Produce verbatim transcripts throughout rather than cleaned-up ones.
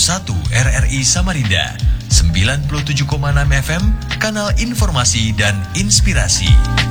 satu R R I Samarinda, sembilan puluh tujuh koma enam F M, kanal informasi dan inspirasi.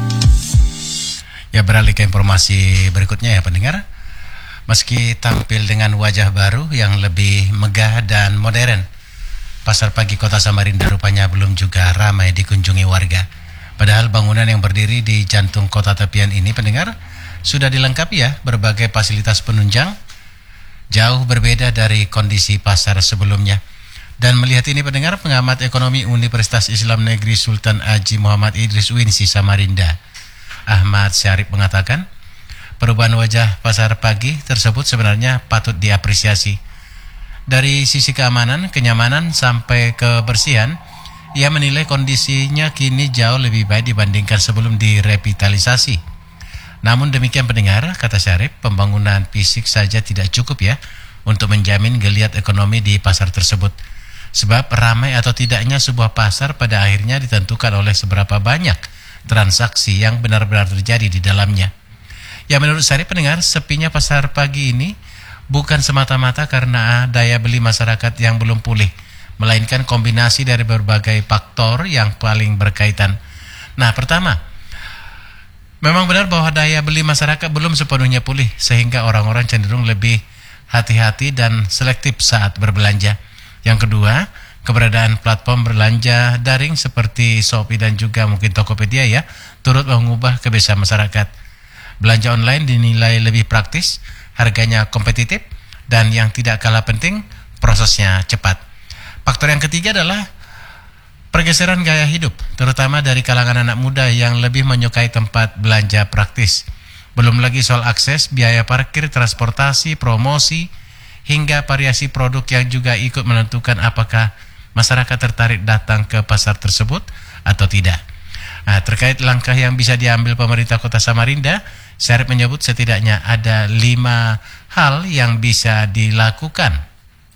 Ya, beralih ke informasi berikutnya ya pendengar. Meski tampil dengan wajah baru yang lebih megah dan modern, Pasar Pagi Kota Samarinda rupanya belum juga ramai dikunjungi warga. Padahal bangunan yang berdiri di jantung kota tepian ini pendengar sudah dilengkapi ya berbagai fasilitas penunjang, jauh berbeda dari kondisi pasar sebelumnya. Dan melihat ini pendengar, pengamat ekonomi Universitas Islam Negeri Sultan Haji Muhammad Idris U I N S I Samarinda, Ahmad Syarif mengatakan, perubahan wajah pasar pagi tersebut sebenarnya patut diapresiasi. Dari sisi keamanan, kenyamanan sampai kebersihan, ia menilai kondisinya kini jauh lebih baik dibandingkan sebelum direvitalisasi. Namun demikian pendengar, kata Syarif, pembangunan fisik saja tidak cukup ya untuk menjamin geliat ekonomi di pasar tersebut. Sebab ramai atau tidaknya sebuah pasar pada akhirnya ditentukan oleh seberapa banyak transaksi yang benar-benar terjadi di dalamnya. Ya, menurut Syarif pendengar, sepinya pasar pagi ini bukan semata-mata karena daya beli masyarakat yang belum pulih, melainkan kombinasi dari berbagai faktor yang paling berkaitan. Nah, pertama, memang benar bahwa daya beli masyarakat belum sepenuhnya pulih, sehingga orang-orang cenderung lebih hati-hati dan selektif saat berbelanja. Yang kedua, keberadaan platform belanja daring seperti Shopee dan juga mungkin Tokopedia ya, turut mengubah kebiasaan masyarakat. Belanja online dinilai lebih praktis, harganya kompetitif, dan yang tidak kalah penting, prosesnya cepat. Faktor yang ketiga adalah pergeseran gaya hidup, terutama dari kalangan anak muda yang lebih menyukai tempat belanja praktis. Belum lagi soal akses, biaya parkir, transportasi, promosi, hingga variasi produk yang juga ikut menentukan apakah masyarakat tertarik datang ke pasar tersebut atau tidak. Nah, terkait langkah yang bisa diambil pemerintah Kota Samarinda, Syarif menyebut setidaknya ada lima hal yang bisa dilakukan.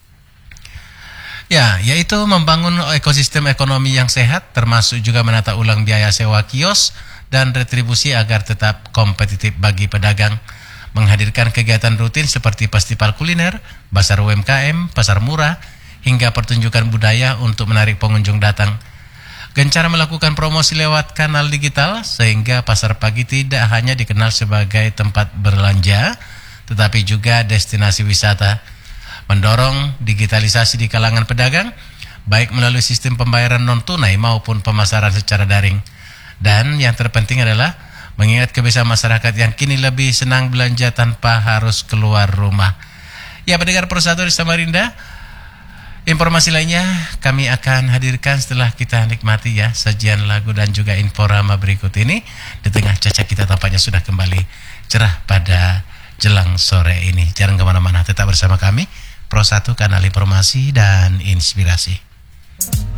Ya, yaitu membangun ekosistem ekonomi yang sehat, termasuk juga menata ulang biaya sewa kios dan retribusi agar tetap kompetitif bagi pedagang, menghadirkan kegiatan rutin seperti festival kuliner, pasar U M K M, pasar murah, hingga pertunjukan budaya untuk menarik pengunjung datang. Gencar melakukan promosi lewat kanal digital, sehingga pasar pagi tidak hanya dikenal sebagai tempat belanja, tetapi juga destinasi wisata. Mendorong digitalisasi di kalangan pedagang, baik melalui sistem pembayaran non-tunai maupun pemasaran secara daring. Dan yang terpenting adalah mengingat kebiasaan masyarakat yang kini lebih senang belanja tanpa harus keluar rumah. Ya, pendengar Persatu di Samarinda, informasi lainnya kami akan hadirkan setelah kita nikmati ya sajian lagu dan juga inforama berikut ini. Di tengah cuaca kita tampaknya sudah kembali cerah pada jelang sore ini. Jangan kemana-mana, tetap bersama kami Pro satu, kanal informasi dan inspirasi.